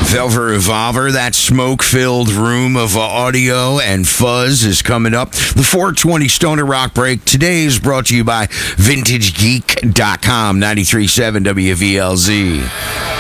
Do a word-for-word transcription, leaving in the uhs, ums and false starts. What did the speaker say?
Velvet Revolver, that smoke-filled room of audio and fuzz is coming up. The four twenty Stoner Rock Break today is brought to you by vintage geek dot com, ninety-three point seven W V L Z.